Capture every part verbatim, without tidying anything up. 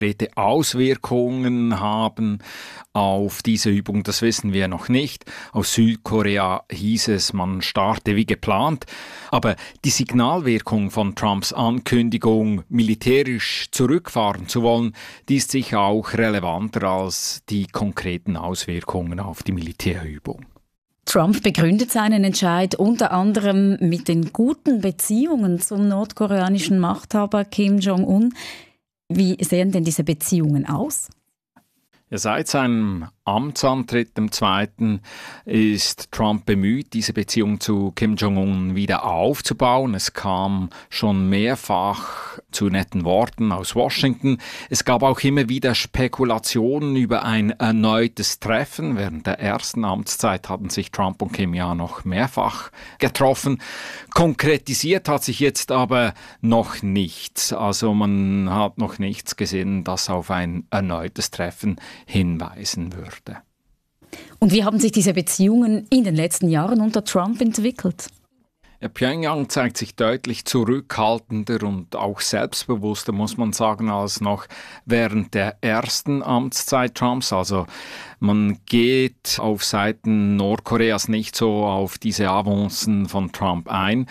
konkrete Auswirkungen haben auf diese Übung, das wissen wir noch nicht. Aus Südkorea hieß es, man starte wie geplant. Aber die Signalwirkung von Trumps Ankündigung, militärisch zurückfahren zu wollen, die ist sicher auch relevanter als die konkreten Auswirkungen auf die Militärübung. Trump begründet seinen Entscheid unter anderem mit den guten Beziehungen zum nordkoreanischen Machthaber Kim Jong-un. Wie sehen denn diese Beziehungen aus? Ja, seit seinem Amtsantritt am zweiten ist Trump bemüht, diese Beziehung zu Kim Jong-un wieder aufzubauen. Es kam schon mehrfach zu netten Worten aus Washington. Es gab auch immer wieder Spekulationen über ein erneutes Treffen. Während der ersten Amtszeit hatten sich Trump und Kim ja noch mehrfach getroffen. Konkretisiert hat sich jetzt aber noch nichts. Also man hat noch nichts gesehen, das auf ein erneutes Treffen hinweisen würde. Und wie haben sich diese Beziehungen in den letzten Jahren unter Trump entwickelt? Ja, Pyongyang zeigt sich deutlich zurückhaltender und auch selbstbewusster, muss man sagen, als noch während der ersten Amtszeit Trumps. Also man geht auf Seiten Nordkoreas nicht so auf diese Avancen von Trump ein.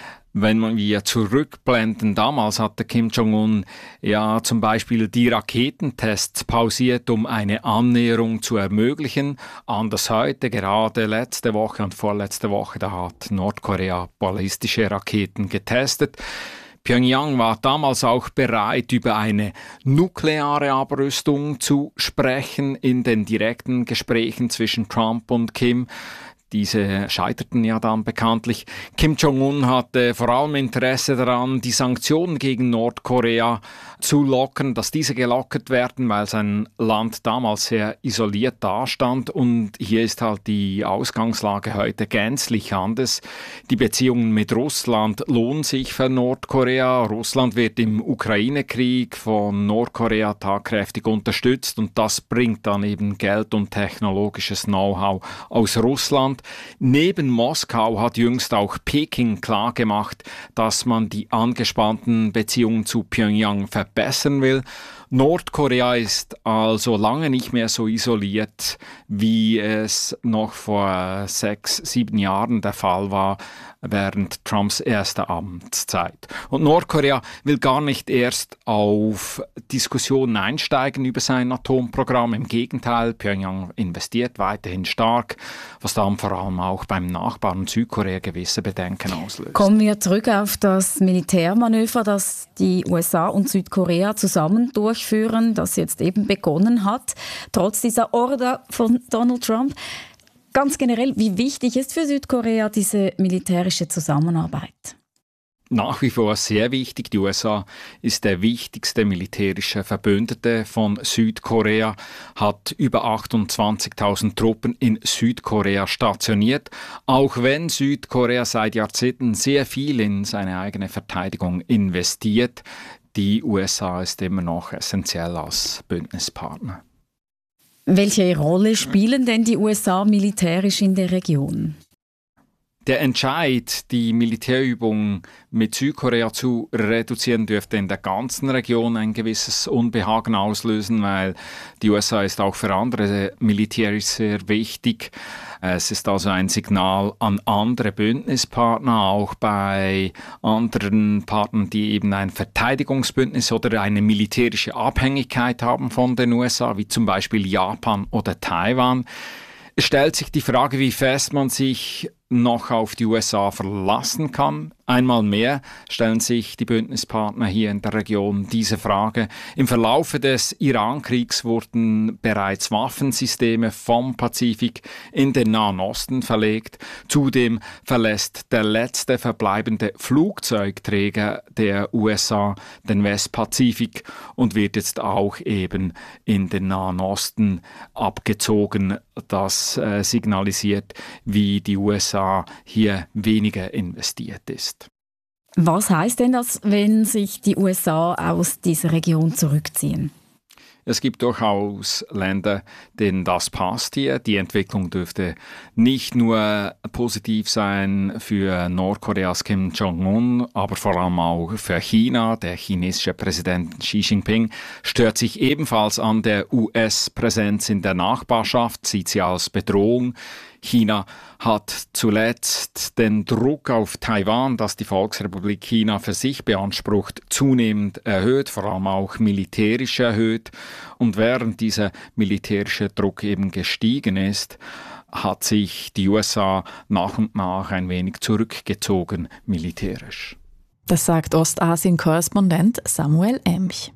Wenn wir zurückblenden, damals hatte Kim Jong-un ja zum Beispiel die Raketentests pausiert, um eine Annäherung zu ermöglichen. Anders heute, gerade letzte Woche und vorletzte Woche, da hat Nordkorea ballistische Raketen getestet. Pyongyang war damals auch bereit, über eine nukleare Abrüstung zu sprechen in den direkten Gesprächen zwischen Trump und Kim. Diese scheiterten ja dann bekanntlich. Kim Jong-un hatte vor allem Interesse daran, die Sanktionen gegen Nordkorea zu lockern, dass diese gelockert werden, weil sein Land damals sehr isoliert dastand. Und hier ist halt die Ausgangslage heute gänzlich anders. Die Beziehungen mit Russland lohnen sich für Nordkorea. Russland wird im Ukraine-Krieg von Nordkorea tatkräftig unterstützt und das bringt dann eben Geld und technologisches Know-how aus Russland. Neben Moskau hat jüngst auch Peking klargemacht, dass man die angespannten Beziehungen zu Pyongyang verbessern will. Nordkorea ist also lange nicht mehr so isoliert, wie es noch vor sechs, sieben Jahren der Fall war, während Trumps erster Amtszeit. Und Nordkorea will gar nicht erst auf Diskussionen einsteigen über sein Atomprogramm. Im Gegenteil, Pyongyang investiert weiterhin stark, was dann vor allem auch beim Nachbarn Südkorea gewisse Bedenken auslöst. Kommen wir zurück auf das Militärmanöver, das die U S A und Südkorea zusammen durchführen, das jetzt eben begonnen hat, trotz dieser Order von Donald Trump. Ganz generell, wie wichtig ist für Südkorea diese militärische Zusammenarbeit? Nach wie vor sehr wichtig. Die U S A ist der wichtigste militärische Verbündete von Südkorea, hat über achtundzwanzigtausend Truppen in Südkorea stationiert. Auch wenn Südkorea seit Jahrzehnten sehr viel in seine eigene Verteidigung investiert, die U S A ist immer noch essentiell als Bündnispartner. Welche Rolle spielen denn die U S A militärisch in der Region? Der Entscheid, die Militärübung mit Südkorea zu reduzieren, dürfte in der ganzen Region ein gewisses Unbehagen auslösen, weil die U S A ist auch für andere militärisch sehr wichtig. Es ist also ein Signal an andere Bündnispartner, auch bei anderen Partnern, die eben ein Verteidigungsbündnis oder eine militärische Abhängigkeit haben von den U S A, wie zum Beispiel Japan oder Taiwan. Es stellt sich die Frage, wie fest man sich noch auf die U S A verlassen kann. Einmal mehr stellen sich die Bündnispartner hier in der Region diese Frage. Im Verlaufe des Iran-Kriegs wurden bereits Waffensysteme vom Pazifik in den Nahen Osten verlegt. Zudem verlässt der letzte verbleibende Flugzeugträger der U S A den Westpazifik und wird jetzt auch eben in den Nahen Osten abgezogen. Das äh, signalisiert, wie die U S A hier weniger investiert ist. Was heißt denn das, wenn sich die U S A aus dieser Region zurückziehen? Es gibt durchaus Länder, denen das passt hier. Die Entwicklung dürfte nicht nur positiv sein für Nordkoreas Kim Jong-un, aber vor allem auch für China. Der chinesische Präsident Xi Jinping stört sich ebenfalls an der U S-Präsenz in der Nachbarschaft, sieht sie als Bedrohung. China hat zuletzt den Druck auf Taiwan, das die Volksrepublik China für sich beansprucht, zunehmend erhöht, vor allem auch militärisch erhöht. Und während dieser militärische Druck eben gestiegen ist, hat sich die U S A nach und nach ein wenig zurückgezogen militärisch. Das sagt Ostasien-Korrespondent Samuel Emch.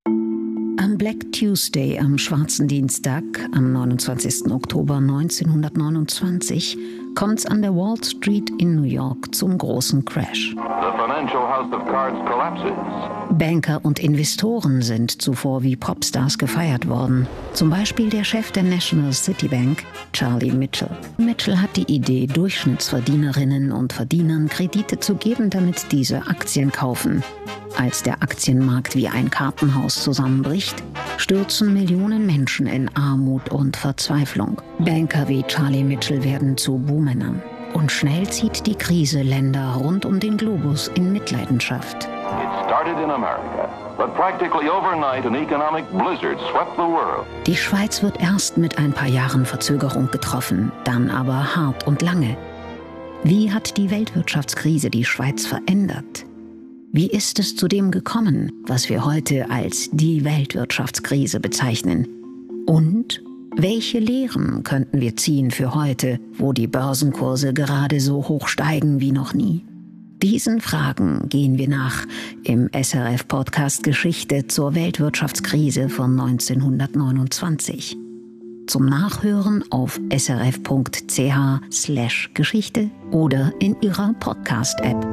Am Black Tuesday, am Schwarzen Dienstag, am neunundzwanzigsten Oktober neunzehnhundertneunundzwanzig, kommt es an der Wall Street in New York zum großen Crash. The financial house of cards collapses. Banker und Investoren sind zuvor wie Popstars gefeiert worden. Zum Beispiel der Chef der National City Bank, Charlie Mitchell. Mitchell hat die Idee, Durchschnittsverdienerinnen und Verdienern Kredite zu geben, damit diese Aktien kaufen. Als der Aktienmarkt wie ein Kartenhaus zusammenbricht, stürzen Millionen Menschen in Armut und Verzweiflung. Banker wie Charlie Mitchell werden zu Buhmännern. Und schnell zieht die Krise Länder rund um den Globus in Mitleidenschaft. It started in America, but practically overnight an economic blizzard swept the world. Die Schweiz wird erst mit ein paar Jahren Verzögerung getroffen, dann aber hart und lange. Wie hat die Weltwirtschaftskrise die Schweiz verändert? Wie ist es zu dem gekommen, was wir heute als die Weltwirtschaftskrise bezeichnen? Und welche Lehren könnten wir ziehen für heute, wo die Börsenkurse gerade so hoch steigen wie noch nie? Diesen Fragen gehen wir nach im S R F-Podcast Geschichte zur Weltwirtschaftskrise von neunzehnhundertneunundzwanzig. Zum Nachhören auf srf.ch slash Geschichte oder in Ihrer Podcast-App.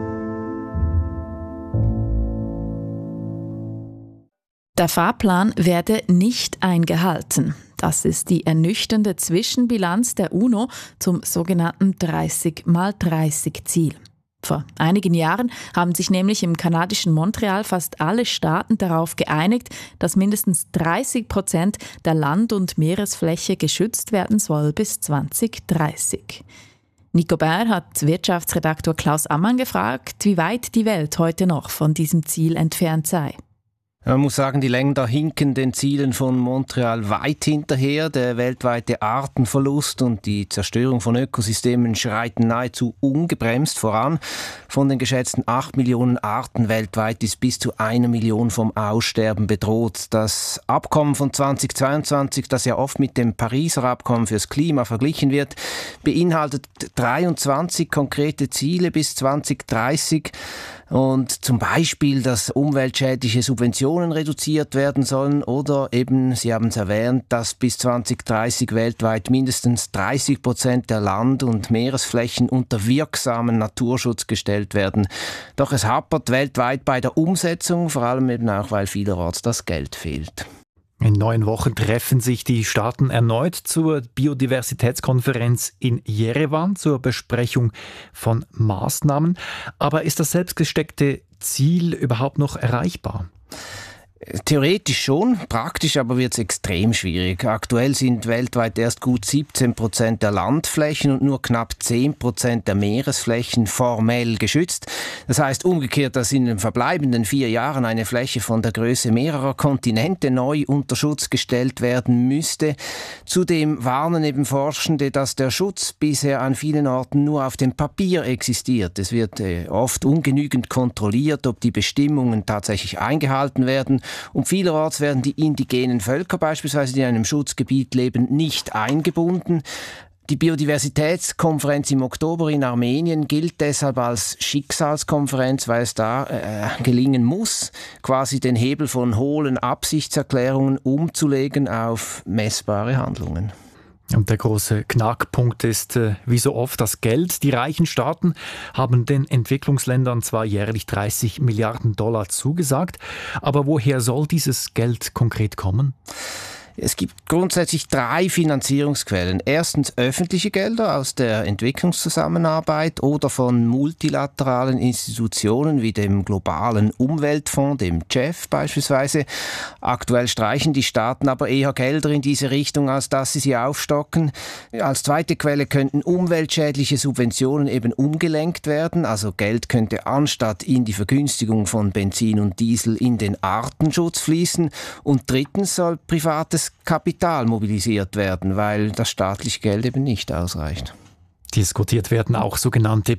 Der Fahrplan werde nicht eingehalten. Das ist die ernüchternde Zwischenbilanz der UNO zum sogenannten dreißig mal dreißig Ziel. Vor einigen Jahren haben sich nämlich im kanadischen Montreal fast alle Staaten darauf geeinigt, dass mindestens dreißig Prozent der Land- und Meeresfläche geschützt werden soll bis zwanzig dreißig. Nico Bär hat Wirtschaftsredaktor Klaus Ammann gefragt, wie weit die Welt heute noch von diesem Ziel entfernt sei. Man muss sagen, die Länder hinken den Zielen von Montreal weit hinterher. Der weltweite Artenverlust und die Zerstörung von Ökosystemen schreiten nahezu ungebremst voran. Von den geschätzten acht Millionen Arten weltweit ist bis zu eine Million vom Aussterben bedroht. Das Abkommen von zweitausendzweiundzwanzig, das ja oft mit dem Pariser Abkommen fürs Klima verglichen wird, beinhaltet dreiundzwanzig konkrete Ziele bis zwanzig dreißig. Und zum Beispiel, dass umweltschädliche Subventionen reduziert werden sollen oder eben, Sie haben es erwähnt, dass bis zwanzig dreißig weltweit mindestens dreißig Prozent der Land- und Meeresflächen unter wirksamen Naturschutz gestellt werden. Doch es hapert weltweit bei der Umsetzung, vor allem eben auch, weil vielerorts das Geld fehlt. In neun Wochen treffen sich die Staaten erneut zur Biodiversitätskonferenz in Jerewan zur Besprechung von Maßnahmen. Aber ist das selbstgesteckte Ziel überhaupt noch erreichbar? Theoretisch schon, praktisch aber wird es extrem schwierig. Aktuell sind weltweit erst gut siebzehn Prozent der Landflächen und nur knapp zehn Prozent der Meeresflächen formell geschützt. Das heißt umgekehrt, dass in den verbleibenden vier Jahren eine Fläche von der Größe mehrerer Kontinente neu unter Schutz gestellt werden müsste. Zudem warnen eben Forschende, dass der Schutz bisher an vielen Orten nur auf dem Papier existiert. Es wird äh, oft ungenügend kontrolliert, ob die Bestimmungen tatsächlich eingehalten werden. Und vielerorts werden die indigenen Völker beispielsweise, die in einem Schutzgebiet leben, nicht eingebunden. Die Biodiversitätskonferenz im Oktober in Armenien gilt deshalb als Schicksalskonferenz, weil es da äh, gelingen muss, quasi den Hebel von hohlen Absichtserklärungen umzulegen auf messbare Handlungen. Und der große Knackpunkt ist, äh, wie so oft, das Geld. Die reichen Staaten haben den Entwicklungsländern zwar jährlich dreißig Milliarden Dollar zugesagt, aber woher soll dieses Geld konkret kommen? Es gibt grundsätzlich drei Finanzierungsquellen. Erstens öffentliche Gelder aus der Entwicklungszusammenarbeit oder von multilateralen Institutionen wie dem Globalen Umweltfonds, dem G E F beispielsweise. Aktuell streichen die Staaten aber eher Gelder in diese Richtung, als dass sie sie aufstocken. Als zweite Quelle könnten umweltschädliche Subventionen eben umgelenkt werden. Also Geld könnte anstatt in die Vergünstigung von Benzin und Diesel in den Artenschutz fließen. Und drittens soll privates Kapital mobilisiert werden, weil das staatliche Geld eben nicht ausreicht. Diskutiert werden auch sogenannte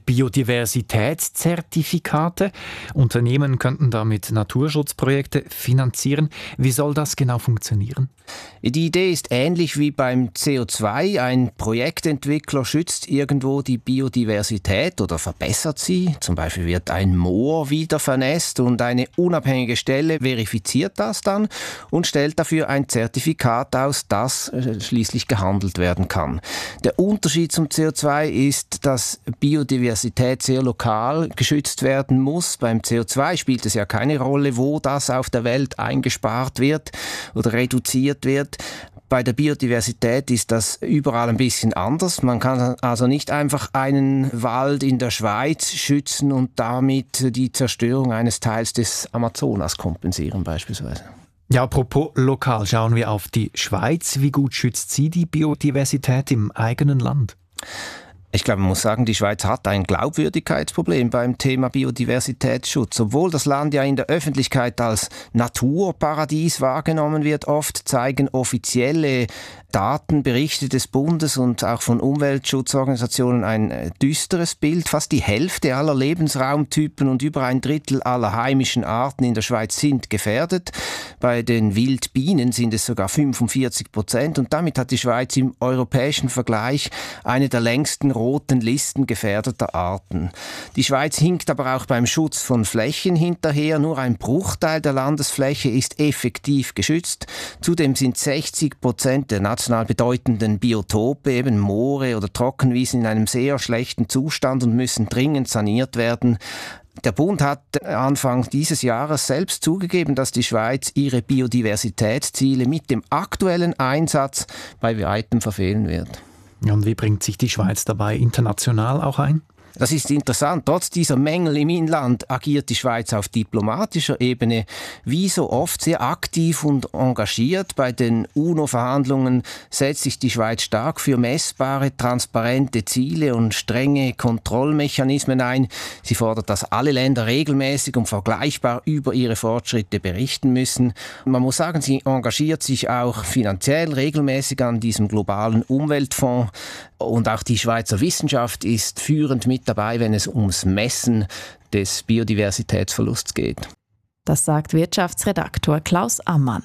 Biodiversitätszertifikate. Unternehmen könnten damit Naturschutzprojekte finanzieren. Wie soll das genau funktionieren? Die Idee ist ähnlich wie beim C O zwei. Ein Projektentwickler schützt irgendwo die Biodiversität oder verbessert sie. Zum Beispiel wird ein Moor wieder vernässt und eine unabhängige Stelle verifiziert das dann und stellt dafür ein Zertifikat aus, das schließlich gehandelt werden kann. Der Unterschied zum C O zwei ist, dass Biodiversität sehr lokal geschützt werden muss. Beim C O zwei spielt es ja keine Rolle, wo das auf der Welt eingespart wird oder reduziert wird. Bei der Biodiversität ist das überall ein bisschen anders. Man kann also nicht einfach einen Wald in der Schweiz schützen und damit die Zerstörung eines Teils des Amazonas kompensieren beispielsweise. Ja, apropos lokal, schauen wir auf die Schweiz. Wie gut schützt sie die Biodiversität im eigenen Land? Ich glaube, man muss sagen, die Schweiz hat ein Glaubwürdigkeitsproblem beim Thema Biodiversitätsschutz. Obwohl das Land ja in der Öffentlichkeit als Naturparadies wahrgenommen wird, oft zeigen offizielle Daten, Berichte des Bundes und auch von Umweltschutzorganisationen ein düsteres Bild. Fast die Hälfte aller Lebensraumtypen und über ein Drittel aller heimischen Arten in der Schweiz sind gefährdet. Bei den Wildbienen sind es sogar fünfundvierzig Prozent und damit hat die Schweiz im europäischen Vergleich eine der längsten roten Listen gefährdeter Arten. Die Schweiz hinkt aber auch beim Schutz von Flächen hinterher. Nur ein Bruchteil der Landesfläche ist effektiv geschützt. Zudem sind sechzig Prozent der national bedeutenden Biotope, eben Moore oder Trockenwiesen, in einem sehr schlechten Zustand und müssen dringend saniert werden. Der Bund hat Anfang dieses Jahres selbst zugegeben, dass die Schweiz ihre Biodiversitätsziele mit dem aktuellen Einsatz bei weitem verfehlen wird. Ja, und wie bringt sich die Schweiz dabei international auch ein? Das ist interessant. Trotz dieser Mängel im Inland agiert die Schweiz auf diplomatischer Ebene wie so oft sehr aktiv und engagiert. Bei den UNO-Verhandlungen setzt sich die Schweiz stark für messbare, transparente Ziele und strenge Kontrollmechanismen ein. Sie fordert, dass alle Länder regelmäßig und vergleichbar über ihre Fortschritte berichten müssen. Man muss sagen, sie engagiert sich auch finanziell regelmäßig an diesem globalen Umweltfonds. Und auch die Schweizer Wissenschaft ist führend mit dabei, wenn es ums Messen des Biodiversitätsverlusts geht. Das sagt Wirtschaftsredaktor Klaus Ammann.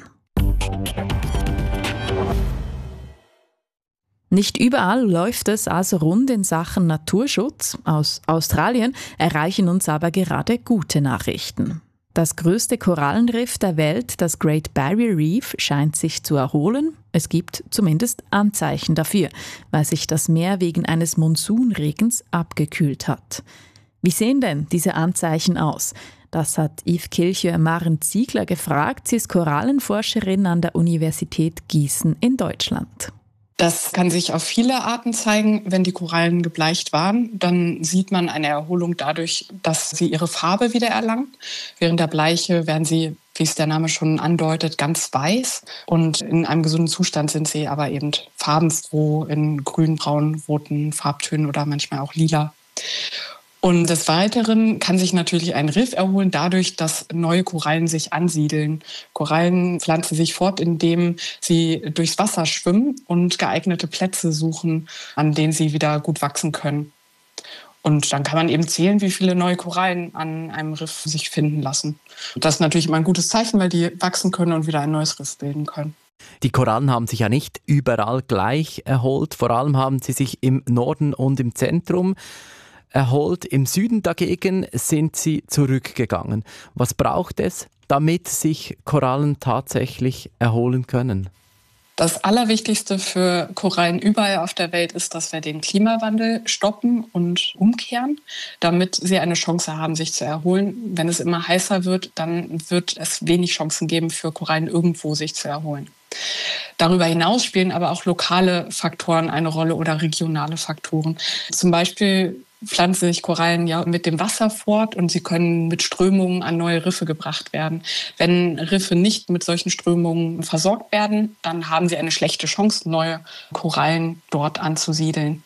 Nicht überall läuft es also rund in Sachen Naturschutz. Aus Australien erreichen uns aber gerade gute Nachrichten. Das größte Korallenriff der Welt, das Great Barrier Reef, scheint sich zu erholen. Es gibt zumindest Anzeichen dafür, weil sich das Meer wegen eines Monsunregens abgekühlt hat. Wie sehen denn diese Anzeichen aus? Das hat Yves Kilchör-Maren-Ziegler gefragt. Sie ist Korallenforscherin an der Universität Gießen in Deutschland. Das kann sich auf viele Arten zeigen. Wenn die Korallen gebleicht waren, dann sieht man eine Erholung dadurch, dass sie ihre Farbe wieder erlangen. Während der Bleiche werden sie, wie es der Name schon andeutet, ganz weiß. Und in einem gesunden Zustand sind sie aber eben farbenfroh in grün, braun, roten Farbtönen oder manchmal auch lila. Und des Weiteren kann sich natürlich ein Riff erholen dadurch, dass neue Korallen sich ansiedeln. Korallen pflanzen sich fort, indem sie durchs Wasser schwimmen und geeignete Plätze suchen, an denen sie wieder gut wachsen können. Und dann kann man eben zählen, wie viele neue Korallen an einem Riff sich finden lassen. Und das ist natürlich immer ein gutes Zeichen, weil die wachsen können und wieder ein neues Riff bilden können. Die Korallen haben sich ja nicht überall gleich erholt. Vor allem haben sie sich im Norden und im Zentrum erholt. Im Süden dagegen sind sie zurückgegangen. Was braucht es, damit sich Korallen tatsächlich erholen können? Das Allerwichtigste für Korallen überall auf der Welt ist, dass wir den Klimawandel stoppen und umkehren, damit sie eine Chance haben, sich zu erholen. Wenn es immer heißer wird, dann wird es wenig Chancen geben, für Korallen irgendwo sich zu erholen. Darüber hinaus spielen aber auch lokale Faktoren eine Rolle oder regionale Faktoren. Zum Beispiel pflanzen sich Korallen ja mit dem Wasser fort und sie können mit Strömungen an neue Riffe gebracht werden. Wenn Riffe nicht mit solchen Strömungen versorgt werden, dann haben sie eine schlechte Chance, neue Korallen dort anzusiedeln.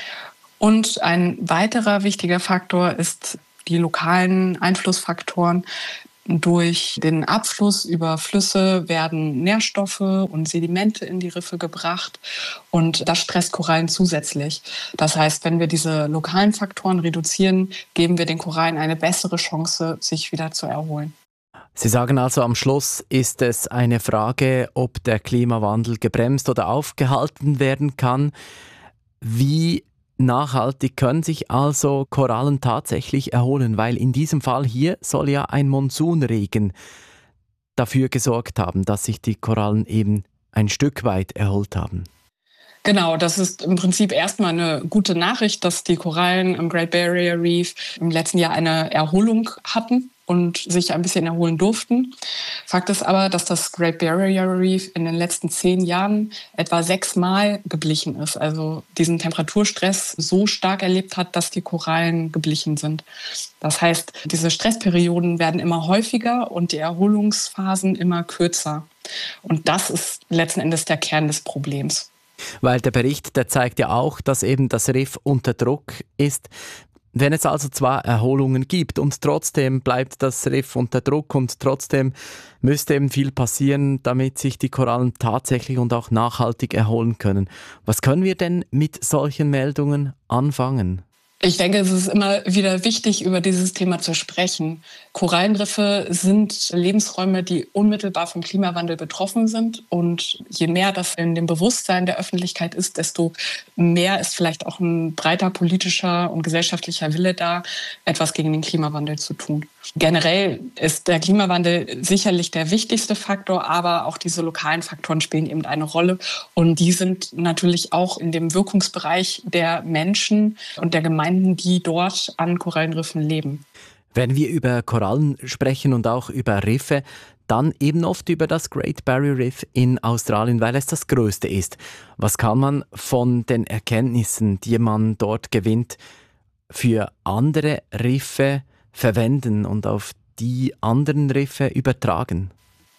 Und ein weiterer wichtiger Faktor ist die lokalen Einflussfaktoren. Durch den Abfluss über Flüsse werden Nährstoffe und Sedimente in die Riffe gebracht und das stresst Korallen zusätzlich. Das heißt, wenn wir diese lokalen Faktoren reduzieren, geben wir den Korallen eine bessere Chance, sich wieder zu erholen. Sie sagen also, am Schluss ist es eine Frage, ob der Klimawandel gebremst oder aufgehalten werden kann. Wie nachhaltig können sich also Korallen tatsächlich erholen, weil in diesem Fall hier soll ja ein Monsunregen dafür gesorgt haben, dass sich die Korallen eben ein Stück weit erholt haben. Genau, das ist im Prinzip erstmal eine gute Nachricht, dass die Korallen im Great Barrier Reef im letzten Jahr eine Erholung hatten und sich ein bisschen erholen durften. Fakt ist aber, dass das Great Barrier Reef in den letzten zehn Jahren etwa sechsmal geblichen ist. Also diesen Temperaturstress so stark erlebt hat, dass die Korallen geblichen sind. Das heißt, diese Stressperioden werden immer häufiger und die Erholungsphasen immer kürzer. Und das ist letzten Endes der Kern des Problems. Weil der Bericht, der zeigt ja auch, dass eben das Riff unter Druck ist. Wenn es also zwar Erholungen gibt und trotzdem bleibt das Riff unter Druck und trotzdem müsste eben viel passieren, damit sich die Korallen tatsächlich und auch nachhaltig erholen können. Was können wir denn mit solchen Meldungen anfangen? Ich denke, es ist immer wieder wichtig, über dieses Thema zu sprechen. Korallenriffe sind Lebensräume, die unmittelbar vom Klimawandel betroffen sind. Und je mehr das in dem Bewusstsein der Öffentlichkeit ist, desto mehr ist vielleicht auch ein breiter politischer und gesellschaftlicher Wille da, etwas gegen den Klimawandel zu tun. Generell ist der Klimawandel sicherlich der wichtigste Faktor, aber auch diese lokalen Faktoren spielen eben eine Rolle. Und die sind natürlich auch in dem Wirkungsbereich der Menschen und der Gemeinden, die dort an Korallenriffen leben. Wenn wir über Korallen sprechen und auch über Riffe, dann eben oft über das Great Barrier Reef in Australien, weil es das größte ist. Was kann man von den Erkenntnissen, die man dort gewinnt, für andere Riffe verwenden und auf die anderen Riffe übertragen?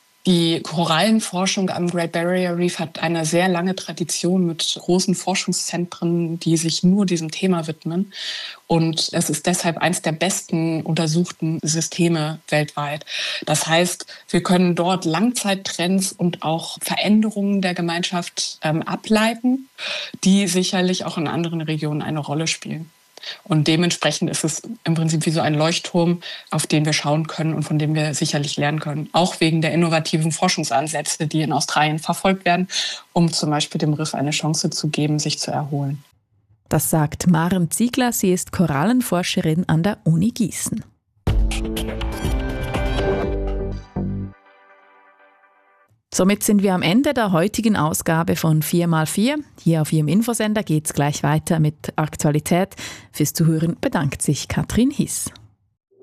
Die Korallenforschung am Great Barrier Reef hat eine sehr lange Tradition mit großen Forschungszentren, die sich nur diesem Thema widmen. Und es ist deshalb eines der besten untersuchten Systeme weltweit. Das heißt, wir können dort Langzeittrends und auch Veränderungen der Gemeinschaft ähm, ableiten, die sicherlich auch in anderen Regionen eine Rolle spielen. Und dementsprechend ist es im Prinzip wie so ein Leuchtturm, auf den wir schauen können und von dem wir sicherlich lernen können. Auch wegen der innovativen Forschungsansätze, die in Australien verfolgt werden, um zum Beispiel dem Riff eine Chance zu geben, sich zu erholen. Das sagt Maren Ziegler. Sie ist Korallenforscherin an der Uni Gießen. Somit sind wir am Ende der heutigen Ausgabe von vier mal vier. Hier auf Ihrem Infosender geht es gleich weiter mit Aktualität. Fürs Zuhören bedankt sich Katrin Hiss.